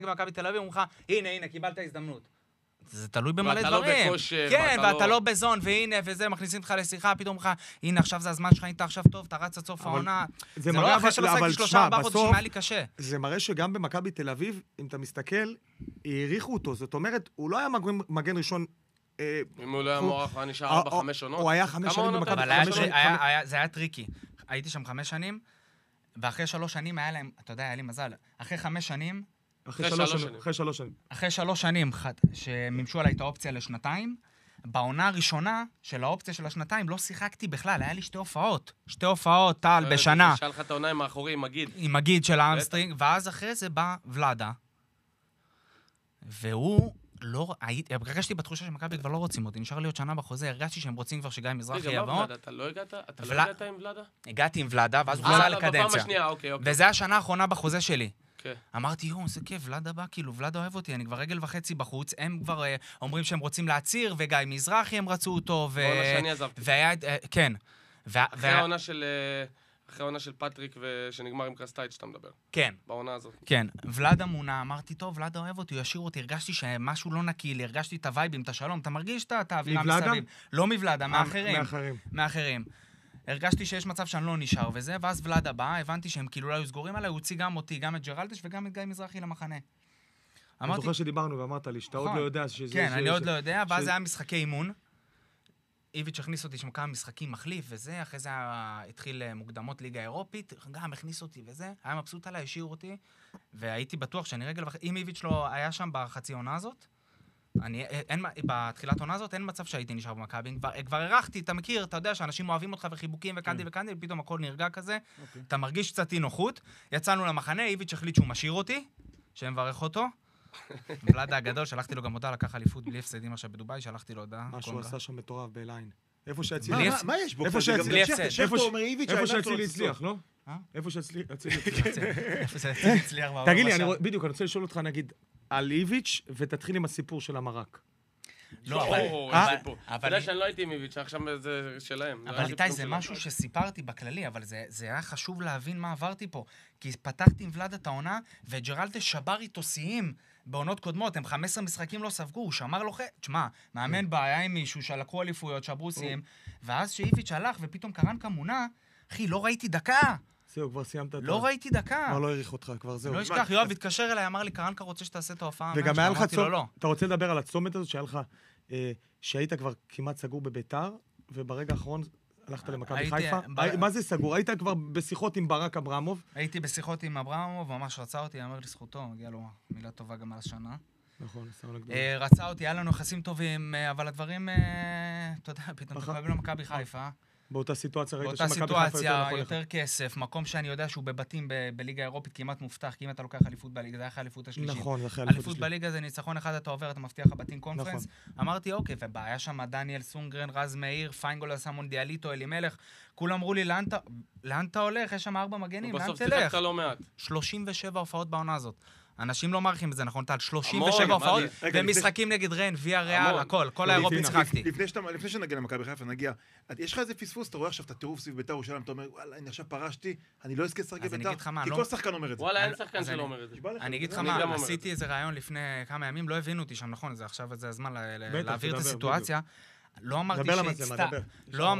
במכבי תל אביב, אומרים לך, הנה, קיבלת הזדמנות. זה תלוי במלא ואתה דברים. לא בכושר, כן, ואתה לא בזון, והנה, וזה, מכניסים אותך לשיחה, פתאום לך, הנה, עכשיו זה הזמן שלך, אתה עכשיו טוב, אתה רץ עד סוף העונה. זה לא אחרי שלא עשיתי 3-4 חודשים, היה לי קשה. זה מראה שגם במכבי תל אביב, אם אתה מסתכל, העריכו אותו. זאת אומרת, הוא לא היה מגן ראשון... אם הוא לא היה מוערך, הוא נשאר 4-5 עונות. הוא היה 5 שנים במכבי. זה היה טריקי. הייתי שם 5 שנים, ואחרי 3 שנים היה להם, אתה יודע, היה לי מזל. אחרי 5 שנים... אחרי 3 שנים. אחרי 3 שנים שממשו עליי את האופציה לשנתיים, בעונה הראשונה של האופציה של השנתיים לא שיחקתי בכלל, היה לי 2 הופעות. 2 הופעות, טל, בשנה. שאל לך את העונה עם האחורי, עם מגיד. עם מגיד של האמסטרינג, ואז אחרי זה בא ולדה. והוא לא... הרגשתי בתחושה שמכבי כבר לא רוצים אותי, נשאר לי עוד שנה בחוזה, הרגשתי שהם רוצים כבר שגיא מזרחי יבוא. אתה לא הגעת עם ולדה? הגעתי עם ולדה, ואז הוא חזר לקדנציה. בפעם השנייה, אוקיי. וזה השנה האחרונה בחוזה שלי. כן. אמרתי, זה כיף, ולדה בא, כאילו, ולדה אוהב אותי, אני כבר רגל וחצי בחוץ, הם כבר אומרים שהם רוצים להציר, וגיא מזרחי הם רצו אותו, בעונה שאני עזבתי. כן. אחרי העונה של פטריק שנגמר עם קרסטייץ' שאתה מדבר. כן. בעונה הזאת. כן. ולדה מונה, אמרתי, טוב, ולדה אוהב אותי, הוא ישאיר אותי, הרגשתי שמשהו לא נקי לי, הרגשתי את הווייבים, את השלום, אתה מרגיש את האווירה מסביב. לא מוולדה, מאחרים. הרגשתי שיש מצב שאני לא נשאר וזה, ואז ולדה בא, הבנתי שהם כאילו לא היו סגורים עליי, הוא הוציא גם אותי, גם את ג'רלדש וגם את גיא מזרחי למחנה. אני זוכר שדיברנו ואמרת לי, שאתה עוד לא יודע שזה... כן, אני עוד לא יודע, ואז היה משחקי אימון. איביץ' הכניס אותי שם כמה משחקים מחליף וזה, אחרי זה התחיל מוקדמות ליגה אירופית, גם הכניס אותי וזה, היה מבסוט עליי, השאיר אותי, והייתי בטוח שאני רגל אם איביץ' לא היה שם בחצי עונה הזאת, בתחילת עונה הזאת אין מצב שהייתי נשאר במכבי, כבר ערכתי, אתה מכיר, אתה יודע שאנשים אוהבים אותך וחיבוקים וקנדי, ופתאום הכל נרגע כזה, אתה מרגיש קצת אי נוחות, יצאנו למחנה, איביץ' החליט שהוא משאיר אותי, שמברך אותו, ולדה הגדול, שלחתי לו גם הודעה, לקח אליפות בלי הפסדים עכשיו בדוביי, שלחתי לו הודעה. משהו עשה שם מטורף בליין. איפה שהצילי... מה יש בו? איפה שהצילי הצליח, לא? איפה שהצילי הצליח. תגיד לי, בדיוק, אני רוצה לשאול אותך, נגיד, על איביץ' ותתחיל עם הסיפור של המרק. לא, אתה יודע שאני לא הייתי עם איביץ', עכשיו זה שלהם. אבל איתי, זה משהו שסיפרתי בכללי, אבל זה היה חשוב להבין מה עברתי פה. כי פתחתי עם ולדה את העונה, וג'רלדש שבר איתו שיאים בעונות קודמות, הם 15 משחקים לא ספגו, הוא שמר לו תשמע, מאמן בעיה עם מישהו שלקחו אליפויות, שברו שיאים, ואז שאיביץ' הלך ופתאום קרנקה מונה, אחי, לא ראיתי דקה. זהו, כבר סיימת את... לא ראיתי דקה. כבר לא העריך אותך, כבר זהו. לא אשכח, יואב התקשר אליי, אמר לי, קרנקה רוצה שתעשה את ההופעה. וגם היה לך צומת, אתה רוצה לדבר על הצומת הזאת שהיה לך, שהיית כבר כמעט סגור בביתר, וברגע האחרון הלכת למכבי חיפה? מה זה סגור? היית כבר בשיחות עם ברק אברמוב? הייתי בשיחות עם אברמוב, ממש רצה אותי, אמר לזכותו, מגיע לו מילה טובה גם על השנה. נכון, רצה אותי, היה לנו יחסים טובים, אבל הדברים, אתה יודע, פתאום תקבל למכבי חיפה. באותה סיטואציה ראית שמכבי חיפה יותר נכון לך. באותה סיטואציה, יותר כסף, מקום שאני יודע שהוא בבתים בליגה האירופית כמעט מובטח, כי אם אתה לוקח אליפות בליגה, זה היה האליפות השלישית. נכון, זה אחרי אליפות בליגה זה ניצחון אחד, אתה עובר, אתה מבטיח הבתים קונפרנס. אמרתי, אוקיי, ובעיה שם דניאל סונגרן, רז מאיר, פיינגול עשה מונדיאליטו, אלי מלך, כולם אמרו לי, לאן אתה הולך? יש שם 4 מגנים, לאן תלך? בסוף שיחקת לא מעט. 37 הופעות בעונה הזאת. אנשים לא מעריכים את זה, נכון? 37 הופעות, ומשחקים נגד ריין, ויה ריאל, הכל, כל האירופית שיחקתי. לפני שנגיע למכבי חיפה, נגיע, יש לך איזה פספוס, אתה רואה עכשיו את הטירוף סביב ביתר ירושלים, אתה אומר, וואלה, אני עכשיו פרשתי, אני לא אזכה לשחק בביתר, כי כל שחקן אומר את זה. וואלה, אין שחקן שלא אומר את זה. אני אגיד לך מה, עשיתי איזה רעיון לפני כמה ימים, לא הבינו אותי שם, נכון? עכשיו זה הזמן להעביר את הסיטואציה. לא אמרתי לא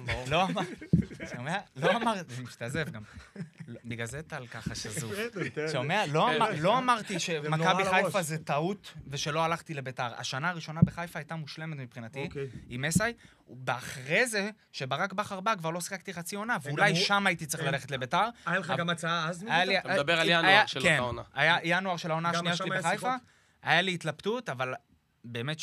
אמרתי, זה משתזף גם. בגלל זה טל ככה שזוף. שומע? לא אמרתי שמכבי חיפה זה טעות ושלא הלכתי לביתר. השנה הראשונה בחיפה הייתה מושלמת מבחינתי, עם מסאי, ואחרי זה, שברק בכר בא, כבר לא שיחקתי חצי עונה, ואולי שם הייתי צריך ללכת לביתר. היה לך גם הצעה אז מביתר? אתה מדבר על ינואר של העונה. היה ינואר של העונה השנייה שלי בחיפה. היה לי התלבטות, אבל באמת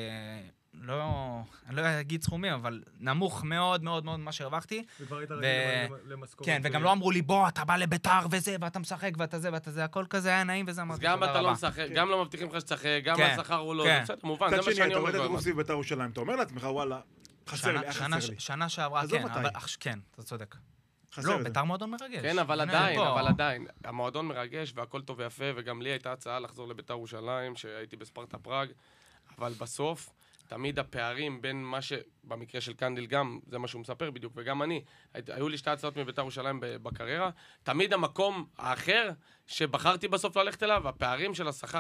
אני לא אגיד סכומים, אבל נמוך מאוד מאוד מאוד מה שהרווחתי. וכבר היית רגיל למשכורת. כן, וגם לא אמרו לי, בוא, אתה בא לביתר וזה, ואתה משחק ואתה זה, ואתה זה, הכל כזה היה נעים וזה. אז גם אתה לא משחק, גם לא מבטיחים לך שתשחק, גם השכר הוא לא, זה מובן, זה מה שאני אומר. אתה רואה את סביב ביתר ירושלים, אתה אומר לעצמך, וואלה, חסר לי. שנה שעברה, כן, אתה צודק. לא, ביתר מועדון מרגש. כן, אבל עדיין, המועדון מרגש והכל טוב ויפה, וגם לי הייתה הצעה לחזור לביתר ירושלים, שהייתי בספרטה פראג, אבל בסוף תמיד הפערים בין מה שבמקרה של קנדיל גם, זה מה שהוא מספר בדיוק, וגם אני, היו לי 2 הצעות מביתר ירושלים בקריירה, תמיד המקום האחר שבחרתי בסוף ללכת אליו, הפערים של השכר